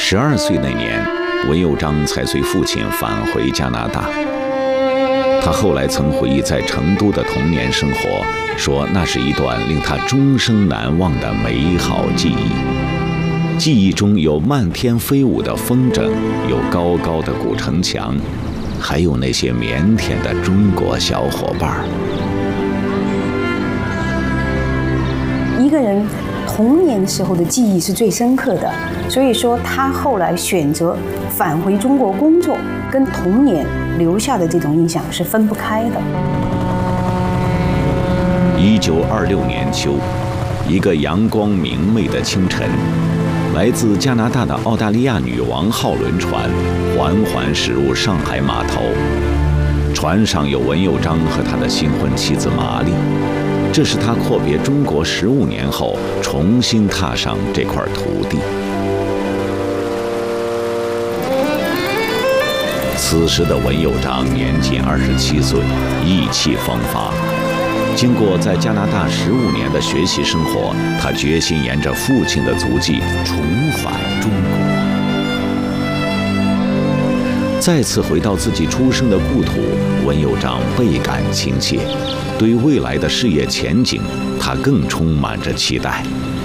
12岁那年，文佑章才随父亲返回加拿大。他后来曾回忆在成都的童年生活，说那是一段令他终生难忘的美好记忆。记忆中有漫天飞舞的风筝，有高高的古城墙，还有那些腼腆的中国小伙伴。 一个人童年时候的记忆是最深刻的，所以说他后来选择返回中国工作，跟童年留下的这种印象是分不开的。 1926年秋，一个阳光明媚的清晨，来自加拿大的澳大利亚女王号轮船缓缓驶入上海码头，船上有文佑章和他的新婚妻子玛丽。这是他阔别中国15年后重新踏上这块土地。此时的文佑章年仅27岁，意气风发。经过在加拿大15年的学习生活，他决心沿着父亲的足迹重返中国。再次回到自己出生的故土，文佑章倍感亲切，对未来的事业前景，他更充满着期待。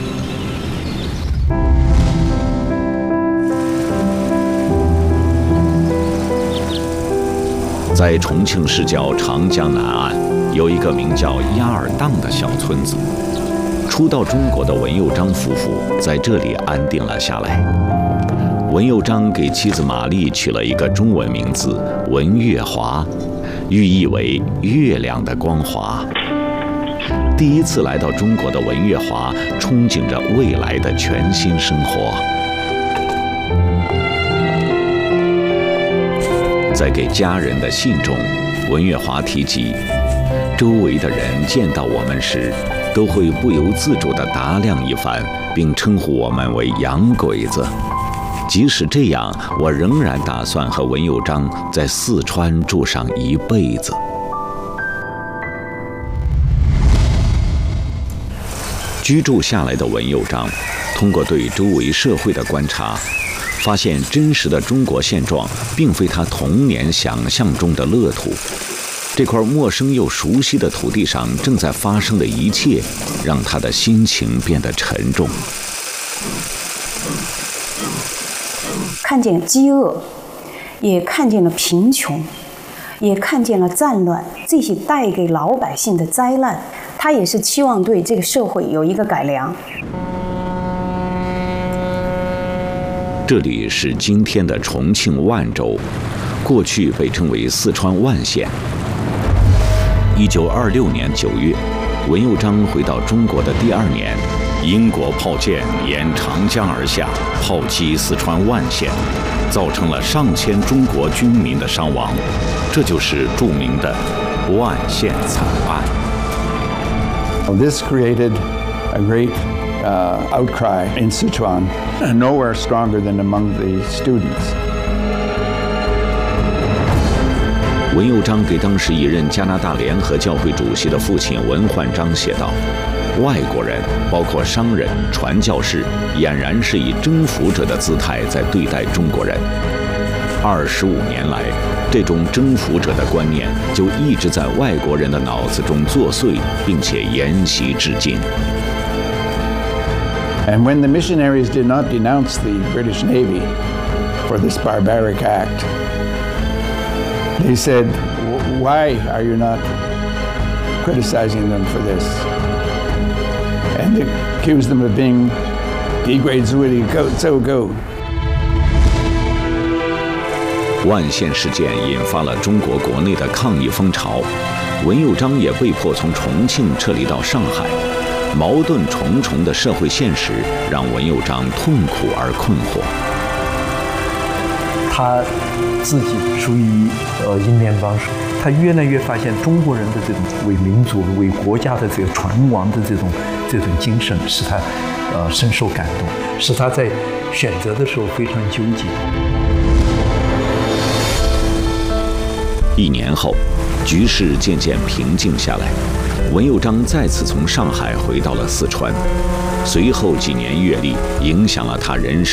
在重庆市郊长江南岸，有一个名叫鸭儿荡的小村子。初到中国的文佑章夫妇在这里安定了下来。文佑章给妻子玛丽取了一个中文名字文月华，寓意为月亮的光华。第一次来到中国的文月华憧憬着未来的全新生活。在给家人的信中，文月华提及，周围的人见到我们时，都会不由自主地打量一番，并称呼我们为洋鬼子。即使这样，我仍然打算和文佑章在四川住上一辈子。居住下来的文佑章，通过对周围社会的观察，发现真实的中国现状并非他童年想象中的乐土。这块陌生又熟悉的土地上正在发生的一切，让他的心情变得沉重。 看见饥饿，也看见了贫穷，也看见了战乱，这些带给老百姓的灾难，他也是期望对这个社会有一个改良。 这里是今天的重庆万州，过去被称为四川万县。1926年9月，文佑章回到中国的第2年，英国炮舰沿长江而下，炮击四川万县，造成了上千中国军民的伤亡，这就是著名的万县惨案。 This created a great outcry in Sichuan, nowhere stronger than among the students. 文佑章给当时已任加拿大联合教会主席的父亲文焕章写道：外国人，包括商人、传教士，俨然是以征服者的姿态在对待中国人。25年来，这种征服者的观念就一直在外国人的脑子中作祟，并且沿袭至今。 And when the missionaries did not denounce the British Navy for this barbaric act, they said, why are you not criticizing them for this? And they accused them of being degrade so go. 万县事件引发了中国国内的抗议风潮，文佑章也被迫从重庆撤离到上海。矛盾重重的社会现实让文佑章痛苦而困惑。 他自己属于英联邦时，他越来越发现中国人的这种为民族、为国家的这个传亡的这种精神，使他深受感动，使他在选择的时候非常纠结。 1年后，局势渐渐平静下来，文佑章再次从上海回到了四川。随后几年阅历，影响了他人生